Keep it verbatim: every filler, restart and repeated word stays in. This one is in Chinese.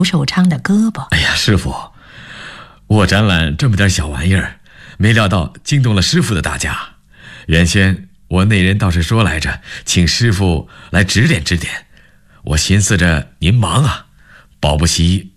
吴守昌的胳膊。 哎呀，师傅，我展览这么点小玩意儿，没料到惊动了师傅的大驾。原先我那人倒是说来着，请师傅来指点指点。我寻思着您忙啊，保不齐